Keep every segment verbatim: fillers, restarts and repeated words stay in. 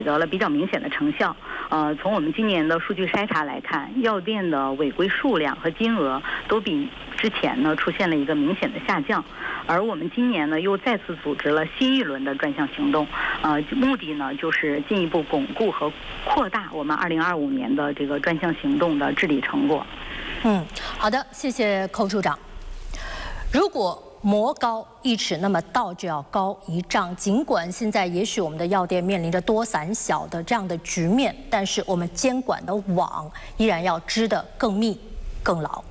取得了比较明显的成效。呃，从我们今年的数据筛查来看，药店的违规数量和金额都比之前呢出现了一个明显的下降。而我们今年呢又再次组织了新一轮的专项行动，呃，目的呢就是进一步巩固和扩大我们二零二五年的这个专项行动的治理成果。 嗯，好的，谢谢寇处长。如果魔高一尺，那么道就要高一丈。尽管现在也许我们的药店面临着多散小的这样的局面，但是我们监管的网依然要织得更密、更牢。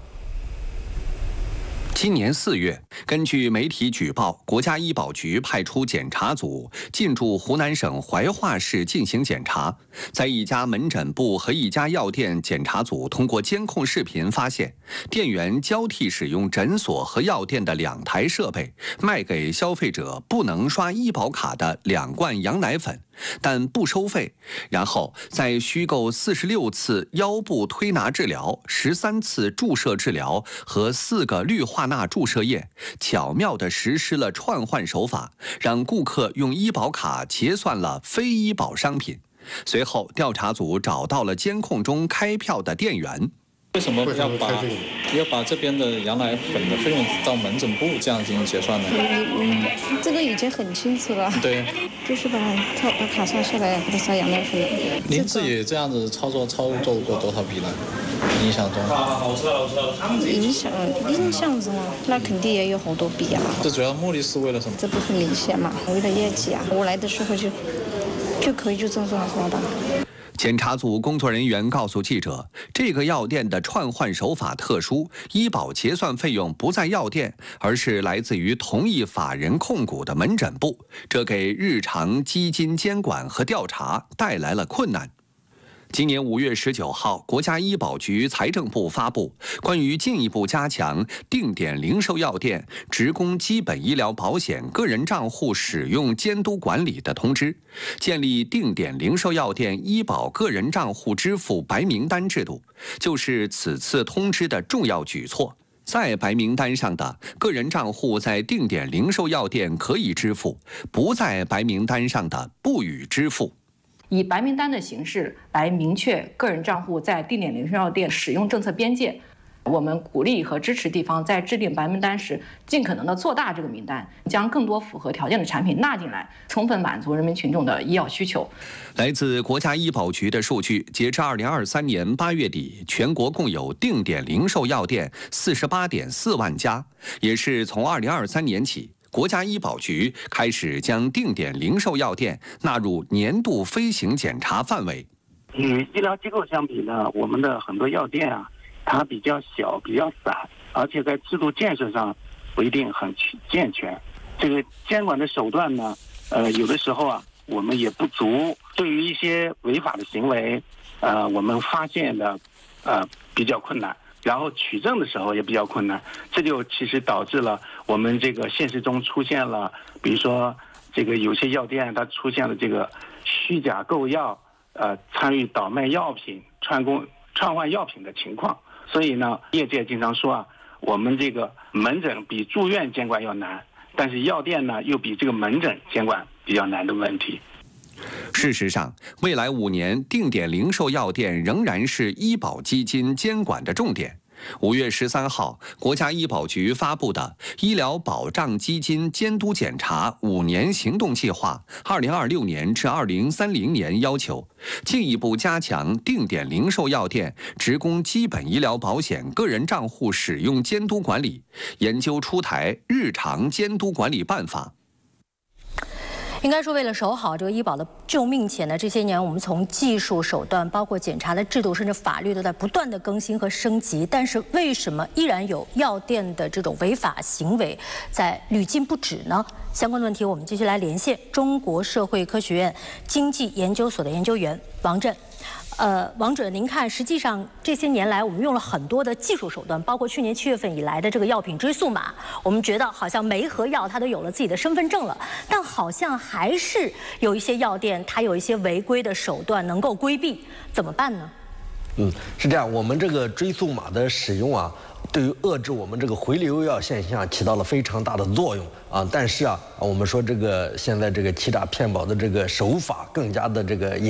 今年四月，根据媒体举报，国家医保局派出检查组进驻湖南省怀化市进行检查。在一家门诊部和一家药店，检查组通过监控视频发现，店员交替使用诊所和药店的两台设备，卖给消费者不能刷医保卡的两罐羊奶粉，但不收费。然后在虚构四十六次腰部推拿治疗、十三次注射治疗和四个氯化钠注射液，巧妙地实施了串换手法，让顾客用医保卡结算了非医保商品。随后，调查组找到了监控中开票的店员。 为什么要把要把这边的羊奶粉的费用到门诊部这样进行结算呢？ 嗯，这个已经很清楚了。 对， 就是把他把卡刷下来，给他刷羊奶粉。 您自己这样子操作操作过多少笔呢？印象中？ 影响印象中，那肯定也有好多笔啊。 这主要目的是为了什么？ 这不很明显嘛，为了业绩啊。我来的时候就就可以就这样刷的。 检查组工作人员告诉记者，这个药店的串换手法特殊，医保结算费用不在药店，而是来自于同一法人控股的门诊部，这给日常基金监管和调查带来了困难。今年五月十九号，国家医保局、财政部发布关于进一步加强定点零售药店职工基本医疗保险个人账户使用监督管理的通知，建立定点零售药店医保个人账户支付白名单制度，就是此次通知的重要举措。在白名单上的个人账户在定点零售药店可以支付，不在白名单上的不予支付。 以白名单的形式来明确个人账户在定点零售药店使用政策边界。我们鼓励和支持地方在制定白名单时，尽可能的做大这个名单，将更多符合条件的产品纳进来，充分满足人民群众的医药需求。 来自国家医保局的数据，截至二零二三年八月底，全国共有定点零售药店四十八点四万家，也是从二零二三年起，国家医保局开始将定点零售药店纳入年度飞行检查范围。 与医疗机构相比呢，我们的很多药店啊，它比较小、比较散，而且在制度建设上不一定很健全。这个监管的手段呢，呃，有的时候啊，我们也不足。对于一些违法的行为，呃，我们发现的呃比较困难。然后取证的时候也比较困难，这就其实导致了我们这个现实中出现了，比如说这个有些药店它出现了这个虚假购药，呃，参与倒卖药品、串供、串换药品的情况。所以呢，业界经常说啊，我们这个门诊比住院监管要难，但是药店呢又比这个门诊监管比较难的问题。 事实上，未来五年定点零售药店仍然是医保基金监管的重点。五月十三号，国家医保局发布的《医疗保障基金监督检查五年行动计划（二零二六年至二零三零年）》要求，进一步加强定点零售药店职工基本医疗保险个人账户使用监督管理，研究出台日常监督管理办法。 应该说，为了守好这个医保的救命钱呢，这些年我们从技术手段，包括检查的制度，甚至法律都在不断的更新和升级。但是为什么依然有药店的这种违法行为在屡禁不止呢？相关的问题，我们继续来连线中国社会科学院经济研究所的研究员王震。呃，王准，您看，实际上这些年来，我们用了很多的技术手段，包括去年七月份以来的这个药品追溯码，我们觉得好像每一盒药它都有了自己的身份证了，但好像还是有一些药店它有一些违规的手段能够规避，怎么办呢？ 嗯，是这样，我们这个追溯码的使用啊，对于遏制我们这个回流药现象起到了非常大的作用啊。但是啊，我们说这个现在这个欺诈骗保的这个手法更加的这个